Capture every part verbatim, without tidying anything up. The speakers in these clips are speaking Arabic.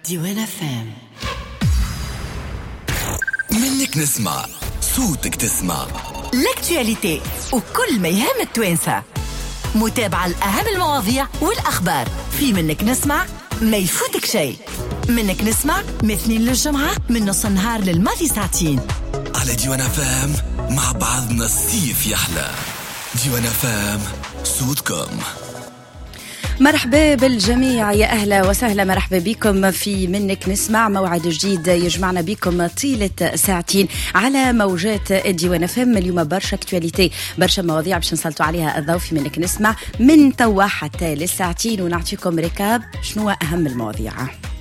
ديوان فام. منك نسمع صوتك تسمع لاكتواليتي وكل ما يهم التوانسة، متابعة الأهم المواضيع والأخبار في منك نسمع. ما يفوتك شيء. منك نسمع مثنين للجمعة من نص النهار للماضي ساعتين على ديوان فام. مع بعضنا الصيف يحلى. ديوان فام صوتكم. مرحبا بالجميع، يا أهلا وسهلا، مرحبا بكم في منك نسمع، موعد جديد يجمعنا بكم طيلة ساعتين على موجات الديوان فم. اليوم برشا اكتواليتي، برشا مواضيع باش نسلطوا عليها الضوء في منك نسمع من توا حتى للساعتين، ونعطيكم ركاب شنو أهم المواضيع.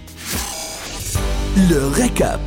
لو ركاب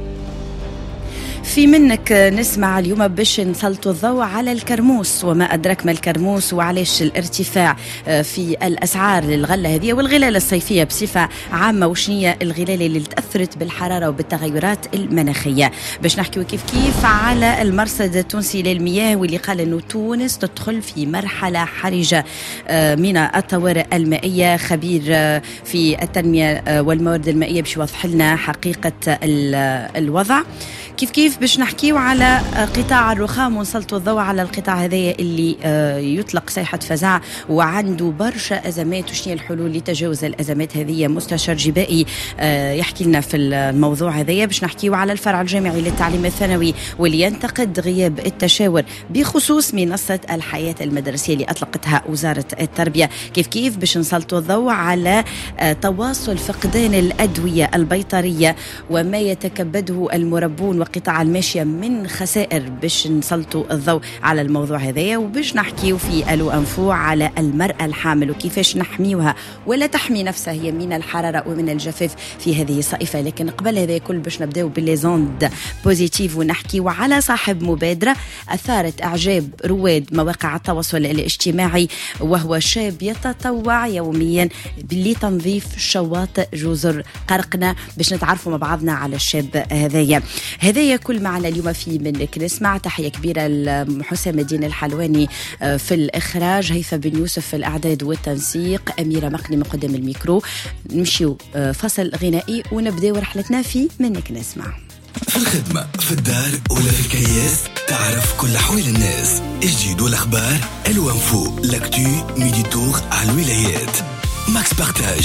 في منك نسمع اليوم باش نسلطوا الضوء على الكرموس وما أدرك ما الكرموس، وعليش الارتفاع في الأسعار للغلة هذه والغلال الصيفية بصفة عامة، وشنية الغلال اللي تأثرت بالحرارة وبالتغيرات المناخية. باش نحكيو كيف كيف على المرصد التونسي للمياه واللي قال أنه تونس تدخل في مرحلة حرجة من الطوارئ المائية. خبير في التنمية والموارد المائية باش يوضح لنا حقيقة الوضع. كيف كيف باش نحكيو على قطاع الرخام ونسلطوا الضوء على القطاع هذايا اللي يطلق صيحة فزع وعنده برشا أزمات، وشنية الحلول لتجاوز الأزمات هذه. مستشار جبائي يحكي لنا في الموضوع هذايا. باش نحكيو على الفرع الجامعي للتعليم الثانوي واللي ينتقد غياب التشاور بخصوص منصة الحياة المدرسية اللي أطلقتها وزارة التربية. كيف كيف باش نسلطوا الضوء على تواصل فقدان الأدوية البيطرية وما يتكبده المربون وقطاع الماشية من خسائر. باش نسلطوا الضوء على الموضوع هذايا. وباش نحكيو في ألو أنفو على المرأة الحامل وكيفاش نحميوها ولا تحمي نفسها هي من الحرارة ومن الجفاف في هذه الصيفة. لكن قبل هذا كل باش نبداو بالليزوند بوزيتيف ونحكيو على صاحب مبادرة أثارت إعجاب رواد مواقع التواصل الاجتماعي، وهو شاب يتطوع يوميا لتنظيف شواطئ جزر قرقنة. باش نتعرفوا مع بعضنا على الشاب هذايا. هذايا كل معنا اليوم في منك نسمع. تحية كبيرة لحسام الدين الحلواني في الإخراج، هيفا بن يوسف في الإعداد والتنسيق، أميرة مقني من قدام الميكرو. نمشيو فصل غنائي ونبدأ رحلتنا في منك نسمع. في الخدمة، في الدار ولا في الكياس، تعرف كل أحوال الناس، الجديد والأخبار. ألو أنفو لاكتو ميدي تور على الولايات. ماكس بارتاج.